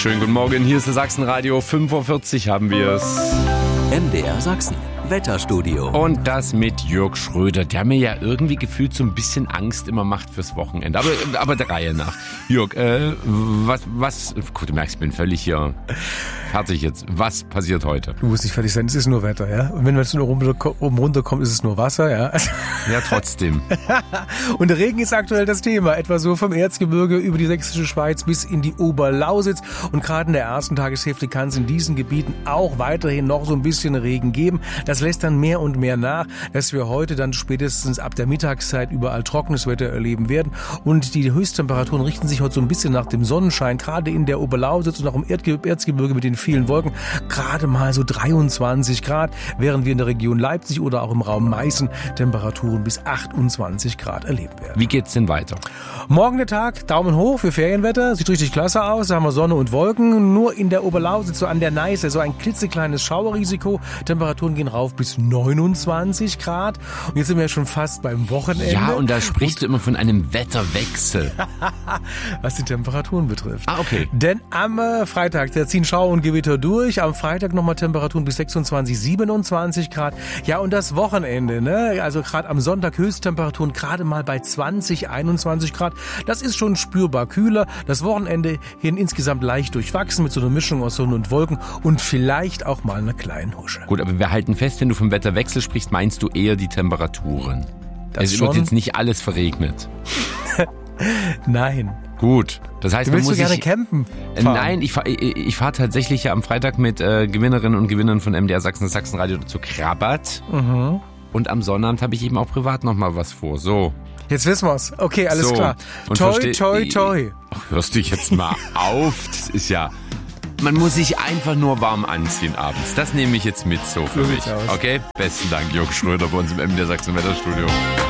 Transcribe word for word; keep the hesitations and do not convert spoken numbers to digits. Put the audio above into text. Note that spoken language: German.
Schönen guten Morgen, hier ist das Sachsenradio. fünf Uhr vierzig haben wir es. M D R Sachsen, Wetterstudio. Und das mit Jörg Schröder, der mir ja irgendwie gefühlt so ein bisschen Angst immer macht fürs Wochenende. Aber, aber der Reihe nach. Jörg, äh, was, was, gut, du merkst, ich bin völlig hier fertig jetzt. Was passiert heute? Du musst nicht fertig sein, es ist nur Wetter, ja. Und wenn wir jetzt nur oben, oben runterkommen, ist es nur Wasser, ja. Ja, trotzdem. Und der Regen ist aktuell das Thema. Etwa so vom Erzgebirge über die sächsische Schweiz bis in die Oberlausitz. Und gerade in der ersten Tageshälfte kann es in diesen Gebieten auch weiterhin noch so ein bisschen Regen geben. Das lässt dann mehr und mehr nach, dass wir heute dann spätestens ab der Mittagszeit überall trockenes Wetter erleben werden. Und die Höchsttemperaturen richten sich heute so ein bisschen nach dem Sonnenschein. Gerade in der Oberlausitz und auch im Erdge- Erzgebirge mit den vielen Wolken. Gerade mal so dreiundzwanzig Grad, während wir in der Region Leipzig oder auch im Raum Meißen Temperaturen bis achtundzwanzig Grad erleben werden. Wie geht's denn weiter? Morgen der Tag, Daumen hoch für Ferienwetter. Sieht richtig klasse aus. Da haben wir Sonne und Wolken. Nur in der Oberlausitz, so an der Neiße, so ein klitzekleines Schauerrisiko. Temperaturen gehen rauf bis neunundzwanzig Grad. Und jetzt sind wir ja schon fast beim Wochenende. Ja, und da sprichst und du immer von einem Wetterwechsel. Was die Temperaturen betrifft. Ah, okay. Denn am äh, Freitag, da ziehen Schauer und Gewitter durch. Am Freitag nochmal Temperaturen bis sechsundzwanzig, siebenundzwanzig Grad. Ja, und das Wochenende, ne? Also gerade am Sonntag Höchsttemperaturen gerade mal bei zwanzig, einundzwanzig Grad. Das ist schon spürbar kühler. Das Wochenende hin insgesamt leicht durchwachsen mit so einer Mischung aus Sonne und Wolken und vielleicht auch mal einer kleinen Husche. Gut, aber wir halten fest, wenn du vom Wetterwechsel sprichst, meinst du eher die Temperaturen. Das es schon? wird jetzt nicht alles verregnet. Nein. Gut, das heißt, Du man willst muss du gerne sich, campen äh, fahren? Nein, ich fahre ich, ich fahr tatsächlich ja am Freitag mit äh, Gewinnerinnen und Gewinnern von M D R Sachsen, das Sachsenradio zu Krabat. Mhm. Und am Sonnabend habe ich eben auch privat noch mal was vor. So. Jetzt wissen wir's. Okay, alles so. klar. Und Toi, versteh- toi, toi. Ach, hörst du jetzt mal auf? Das ist ja... Man muss sich einfach nur warm anziehen abends. Das nehme ich jetzt mit so für So mich. sieht's aus. Okay? Besten Dank, Jörg Schröder bei uns im M D R Sachsen Wetterstudio.